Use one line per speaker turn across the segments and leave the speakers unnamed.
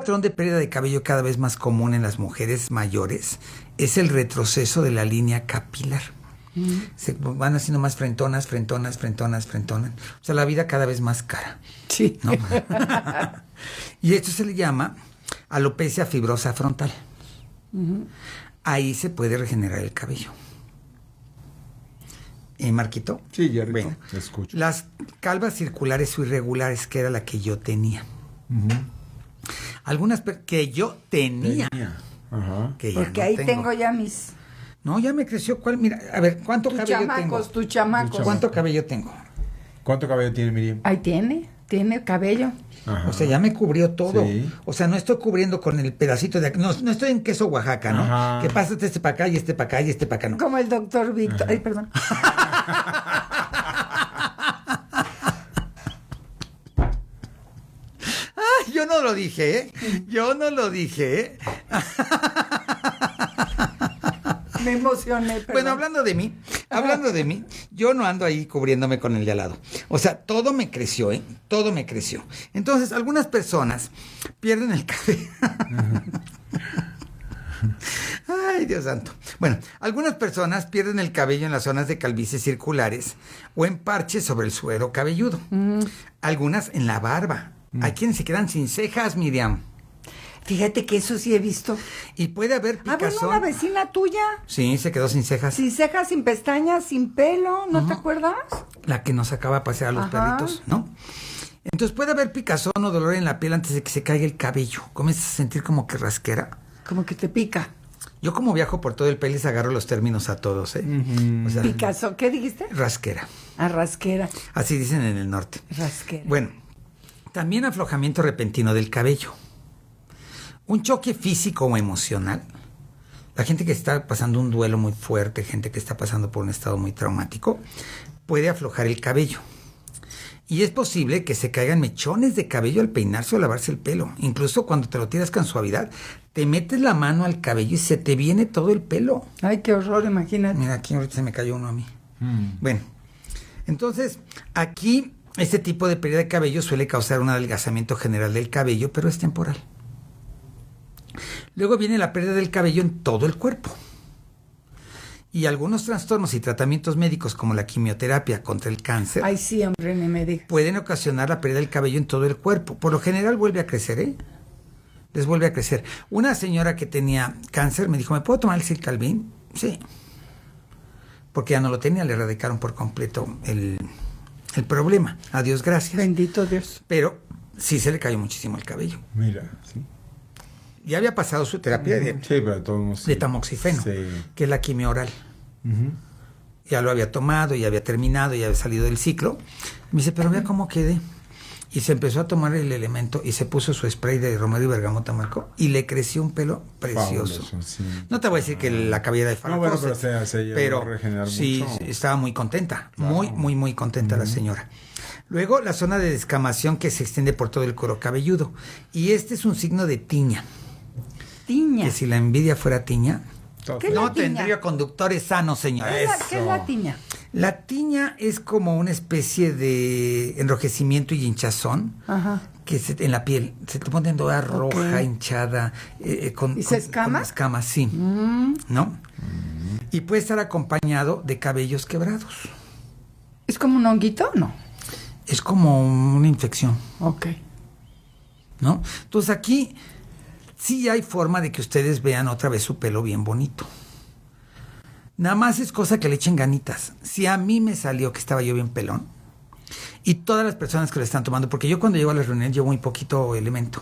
patrón de pérdida de cabello cada vez más común en las mujeres mayores es el retroceso de la línea capilar. Se van haciendo más frentonas. O sea, la vida cada vez más cara.
Sí.
¿No? Y esto se le llama alopecia fibrosa frontal. Ahí se puede regenerar el cabello. ¿Marquito?
Sí, ya rico.
Bueno,
Te escucho.
las calvas circulares o irregulares, que era la que yo tenía. Algunas que yo tenía.
Ajá.
Que ya
Porque
no
ahí
tengo.
tengo ya mis...
No, ya me creció. ¿Cuál? Mira, a ver, ¿cuánto cabello tengo?
tus chamacos.
¿Cuánto cabello tengo?
¿Cuánto cabello tiene Miriam?
Ahí tiene cabello.
Ajá.
O sea, ya me cubrió todo.
Sí.
O sea, no estoy cubriendo con el pedacito de... No estoy en queso Oaxaca, ¿no?
Ajá.
Que pasa este para acá y este para acá y este para acá, ¿no?
Como el doctor Víctor. Ay, perdón.
Yo no lo dije, ¿eh? Yo no lo dije, ¿eh?
Me emocioné. Perdón.
Bueno, hablando de mí, yo no ando ahí cubriéndome con el de al lado. O sea, todo me creció, ¿eh? Todo me creció. Entonces, algunas personas pierden el cabello. Ay, Dios santo. Bueno, algunas personas pierden el cabello en las zonas de calvicie circulares o en parches sobre el suero cabelludo. Algunas en la barba. Hay quienes se quedan sin cejas, Miriam.
Fíjate que eso sí he visto.
Y puede haber
Ah,
picazón.
bueno, una vecina tuya.
Sí, se quedó sin cejas.
Sin cejas, sin pestañas, sin pelo. ¿No te acuerdas?
La que nos acaba a pasear a los
Ajá.
perritos, ¿no? Entonces puede haber picazón o dolor en la piel antes de que se caiga el cabello. Comienzas a sentir como que rasquera.
Como que te pica.
Yo como viajo por todo el país les agarro los términos a todos, ¿eh? O sea,
Picazo. ¿Qué dijiste?
rasquera.
A rasquera.
Así dicen en el norte.
Rasquera.
Bueno, también aflojamiento repentino del cabello. Un choque físico o emocional. La gente que está pasando un duelo muy fuerte, gente que está pasando por un estado muy traumático, puede aflojar el cabello. Y es posible que se caigan mechones de cabello al peinarse o lavarse el pelo. Incluso cuando te lo tiras con suavidad, te metes la mano al cabello y se te viene todo el pelo.
Ay, qué horror, imagínate.
Mira, aquí ahorita se me cayó uno a mí. Bueno, entonces, aquí este tipo de pérdida de cabello suele causar un adelgazamiento general del cabello, pero es temporal. Luego viene la pérdida del cabello en todo el cuerpo. Y algunos trastornos y tratamientos médicos como la quimioterapia contra el cáncer
Ay, sí, hombre, ni me digas.
pueden ocasionar la pérdida del cabello en todo el cuerpo. Por lo general vuelve a crecer, ¿eh? Les vuelve a crecer. Una señora que tenía cáncer me dijo, ¿me puedo tomar el Circalbin? Sí. Porque ya no lo tenía, le erradicaron por completo el problema. Adiós, gracias.
Bendito Dios.
Pero sí se le cayó muchísimo el cabello.
Mira, sí.
Ya había pasado su terapia
Sí, pero todos
de tamoxifeno,
Sí.
que es la quimio oral. Ya lo había tomado, ya había terminado, ya había salido del ciclo. Me dice, pero vea cómo quedé. Y se empezó a tomar el elemento y se puso su spray de romero y bergamota, Marco, y le creció un pelo precioso.
Fabuloso, sí.
No te voy a decir que la cabellera de
No,
Farrah
bueno,
Fawcett,
pero se llegó
pero
a regenerar
sí,
mucho.
estaba muy contenta,
Claro.
muy contenta la señora. Luego, la zona de descamación que se extiende por todo el cuero cabelludo. Y este es un signo de tiña.
Tiña.
Que si la envidia fuera tiña,
¿Qué es
no
la tiña?
tendría conductores sanos, señora.
¿Qué es la tiña?
La tiña es como una especie de enrojecimiento y hinchazón
Ajá.
que en la piel se te pone toda roja, hinchada,
¿Y se escama?
con escamas, sí, ¿no? Y puede estar acompañado de cabellos quebrados.
¿Es como un honguito? No.
Es como una infección,
Ok.
¿no? Entonces aquí sí hay forma de que ustedes vean otra vez su pelo bien bonito. Nada más es cosa que le echen ganitas. Si a mí me salió que estaba yo bien pelón, y todas las personas que lo están tomando, porque yo cuando llego a las reuniones llevo muy poquito elemento.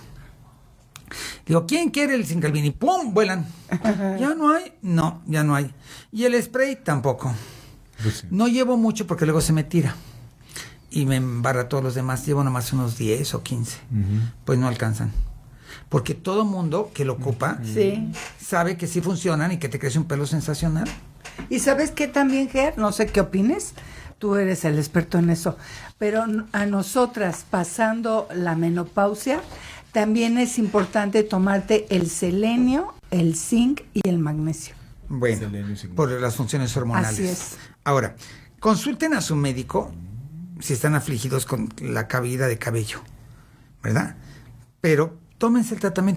Digo, ¿quién quiere el Circalbin? Y ¡pum! Vuelan. ¿Ya no hay? No, ya no hay. Y el spray tampoco.
Pues sí.
No llevo mucho porque luego se me tira. Y me embarra a todos los demás. Llevo nomás unos 10 o 15. Pues no alcanzan. Porque todo mundo que lo ocupa
Sí.
sabe que sí funcionan y que te crece un pelo sensacional.
¿Y sabes qué también, Ger? No sé qué opines. Tú eres el experto en eso. Pero a nosotras, pasando la menopausia, también es importante tomarte el selenio, el zinc y el magnesio.
Bueno,
Selenio, sí.
por las funciones hormonales.
Así es.
Ahora, consulten a su médico si están afligidos con la caída de cabello, ¿verdad? Pero tómense el tratamiento